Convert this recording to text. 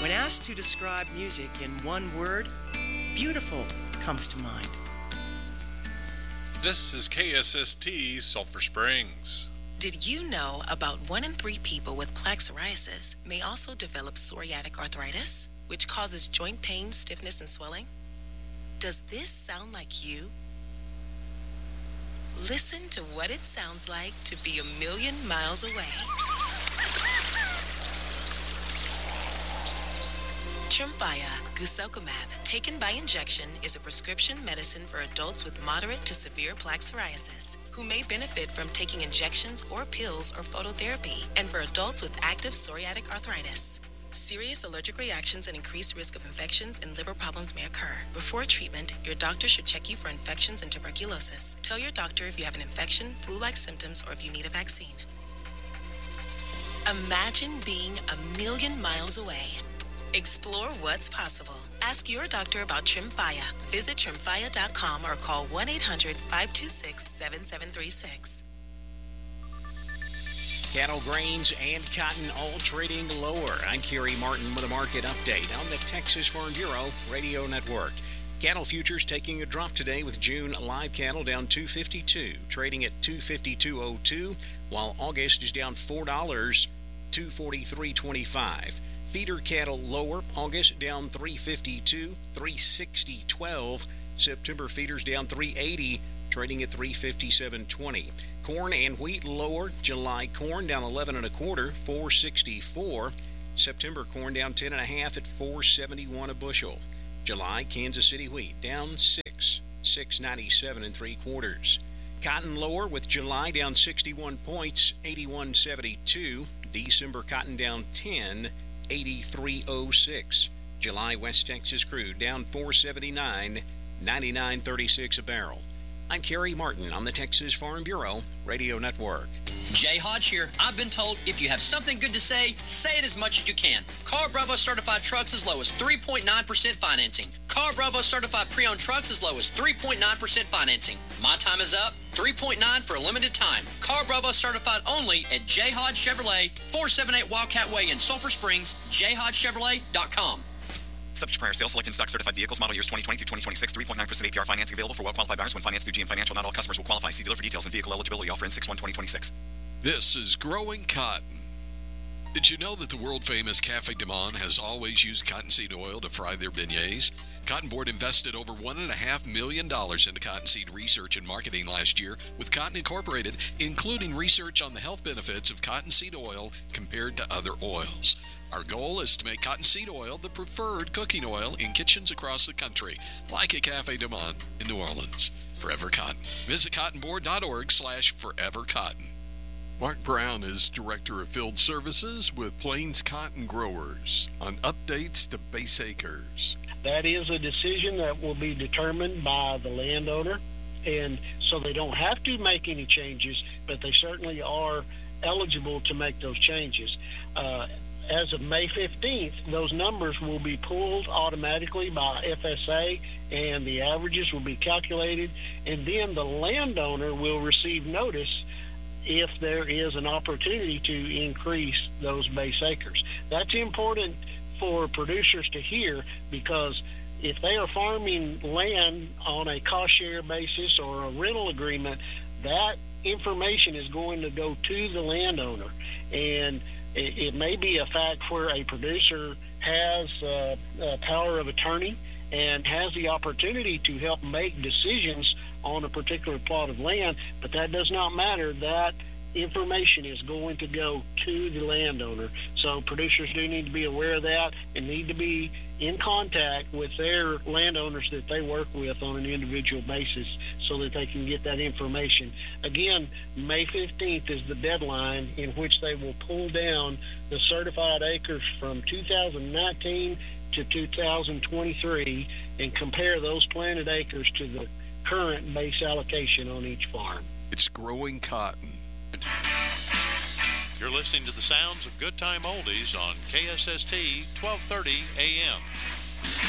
When asked to describe music in one word, beautiful comes to mind. This is KSST Sulphur Springs. Did you know about 1 in 3 people with plaque psoriasis may also develop psoriatic arthritis, which causes joint pain, stiffness, and swelling? Does this sound like you? Listen to what it sounds like to be 1,000,000 miles away. Tremfya guselkumab, taken by injection, is a prescription medicine for adults with moderate to severe plaque psoriasis who may benefit from taking injections or pills or phototherapy, and for adults with active psoriatic arthritis. Serious allergic reactions and increased risk of infections and liver problems may occur. Before treatment, your doctor should check you for infections and tuberculosis. Tell your doctor if you have an infection, flu-like symptoms, or if you need a vaccine. Imagine being 1,000,000 miles away. Explore what's possible. Ask your doctor about Tremfya. Visit Tremfya.com or call 1-800-526-7736. Cattle, grains, and cotton all trading lower. I'm Kerry Martin with a market update on the Texas Farm Bureau Radio Network. Cattle futures taking a drop today with June live cattle down $2.52, trading at $252.02, while August is down $4, $243.25. Feeder cattle lower, August down $352, $360.12. September feeders down $380, trading at $357.20. Corn and wheat lower, July corn down 11 1/4, $464. September corn down 10 1/2 at $471 a bushel. July Kansas City wheat down 6, $697 3/4. Cotton lower with July down 61 points, $81.72. December cotton down 10, $83.06. July West Texas crude down $4.79, $99.36 a barrel. I'm Kerry Martin on the Texas Farm Bureau Radio Network. Jay Hodge here. I've been told if you have something good to say it as much as you can. Car Bravo certified trucks as low as 3.9% financing. Car Bravo certified pre-owned trucks as low as 3.9% financing. My time is up. 3.9 for a limited time. Car Bravo certified only at J. Hodge Chevrolet, 478 Wildcat Way in Sulphur Springs, jhodgechevrolet.com. Subject to prior sale, select in-stock certified vehicles, model years 2020 through 2026, 3.9% APR financing available for well-qualified buyers when financed through GM Financial. Not all customers will qualify. See dealer for details and vehicle eligibility. Offer in 6/1/2026. This is Growing Cotton. Did you know that the world-famous Cafe Du Monde has always used cottonseed oil to fry their beignets? Cotton Board invested over $1.5 million into cottonseed research and marketing last year with Cotton Incorporated, including research on the health benefits of cottonseed oil compared to other oils. Our goal is to make cottonseed oil the preferred cooking oil in kitchens across the country, like at Cafe Du Monde in New Orleans. Forever Cotton. Visit cottonboard.org/forevercotton. Mark Brown is Director of Field Services with Plains Cotton Growers on updates to base acres. That is a decision that will be determined by the landowner, and so they don't have to make any changes, but they certainly are eligible to make those changes. As of May 15th, those numbers will be pulled automatically by FSA, and the averages will be calculated, and then the landowner will receive notice if there is an opportunity to increase those base acres. That's important for producers to hear, because if they are farming land on a cost share basis or a rental agreement, that information is going to go to the landowner. And it may be a fact where a producer has a power of attorney and has the opportunity to help make decisions on a particular plot of land, but that does not matter. That information is going to go to the landowner. So producers do need to be aware of that and need to be in contact with their landowners that they work with on an individual basis so that they can get that information. Again, May 15th is the deadline in which they will pull down the certified acres from 2019 to 2023 and compare those planted acres to the current base allocation on each farm. It's Growing Cotton. You're listening to the sounds of Good Time Oldies on KSST 1230 AM.